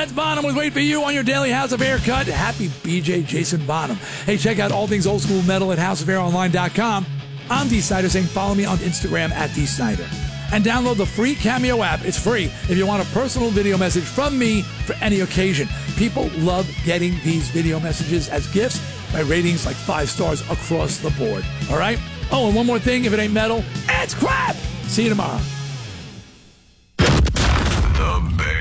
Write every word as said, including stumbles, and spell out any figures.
That's Bonham with Wait For You on your daily House of Air cut. Happy B J Jason Bonham. Hey, check out all things old school metal at house of air online dot com. I'm Dee Snider saying follow me on Instagram at Dee Snider. And download the free Cameo app. It's free if you want a personal video message from me for any occasion. People love getting these video messages as gifts by ratings like five stars across the board. All right? Oh, and one more thing. If it ain't metal, it's crap. See you tomorrow. The